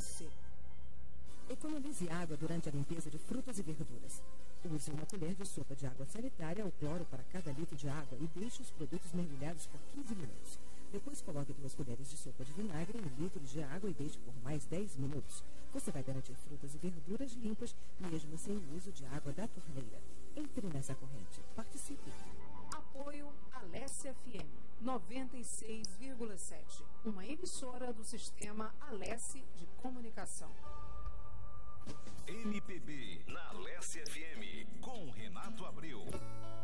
você. Economize água durante a limpeza de frutas e verduras. Use uma colher de sopa de água sanitária ou cloro para cada litro de água e deixe os produtos mergulhados por 15 minutos. Depois coloque 2 colheres de sopa de vinagre em 1 litro de água e deixe por mais 10 minutos. Você vai garantir frutas e verduras limpas, mesmo sem o uso de água da torneira. Entre nessa corrente. Participe. Apoio Alessia FM 96,7. Uma emissora do sistema Alessi de comunicação. MPB na Alessia FM com Renato Abreu.